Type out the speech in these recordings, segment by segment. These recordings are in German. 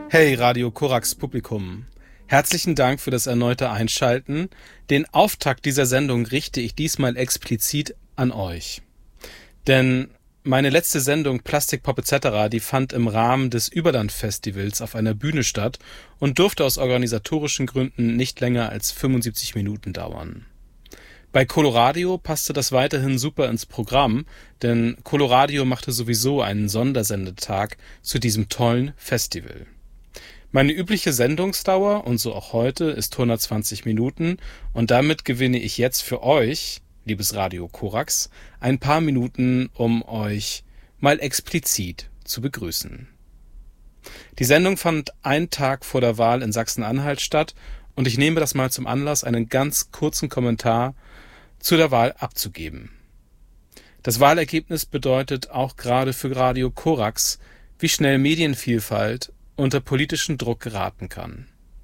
Hey Radio Korax Publikum, herzlichen Dank für das erneute Einschalten. Den Auftakt dieser Sendung richte ich diesmal explizit an euch. Denn meine letzte Sendung Plastik Pop etc., die fand im Rahmen des Überland-Festivals auf einer Bühne statt und durfte aus organisatorischen Gründen nicht länger als 75 Minuten dauern. Bei Coloradio passte das weiterhin super ins Programm, denn Coloradio machte sowieso einen Sondersendetag zu diesem tollen Festival. Meine übliche Sendungsdauer, und so auch heute, ist 120 Minuten und damit gewinne ich jetzt für euch, liebes Radio Korax, ein paar Minuten, um euch mal explizit zu begrüßen. Die Sendung fand einen Tag vor der Wahl in Sachsen-Anhalt statt und ich nehme das mal zum Anlass, einen ganz kurzen Kommentar zu der Wahl abzugeben. Das Wahlergebnis bedeutet auch gerade für Radio Korax, wie schnell Medienvielfalt unter politischen Druck geraten kann.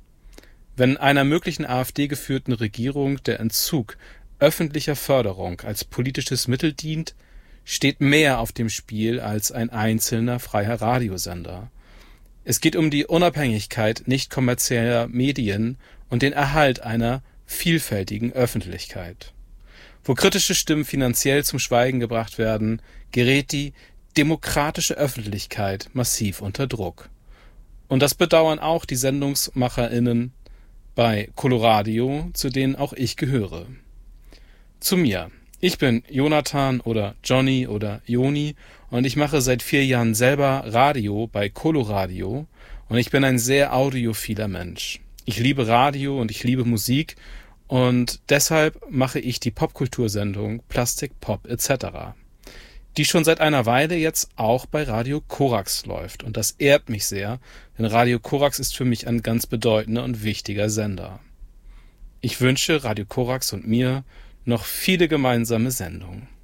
Wenn einer möglichen AfD-geführten Regierung der Entzug öffentlicher Förderung als politisches Mittel dient, steht mehr auf dem Spiel als ein einzelner freier Radiosender. Es geht um die Unabhängigkeit nicht kommerzieller Medien und den Erhalt einer vielfältigen Öffentlichkeit. Wo kritische Stimmen finanziell zum Schweigen gebracht werden, gerät die demokratische Öffentlichkeit massiv unter Druck. Und das bedauern auch die SendungsmacherInnen bei Coloradio, zu denen auch ich gehöre. Zu mir. Ich bin Jonathan oder Johnny oder Joni und ich mache seit 4 Jahren selber Radio bei Coloradio und ich bin ein sehr audiophiler Mensch. Ich liebe Radio und ich liebe Musik und deshalb mache ich die Popkultursendung Plastik Pop etc., die schon seit einer Weile jetzt auch bei Radio Korax läuft. Und das ehrt mich sehr, denn Radio Korax ist für mich ein ganz bedeutender und wichtiger Sender. Ich wünsche Radio Korax und mir noch viele gemeinsame Sendungen.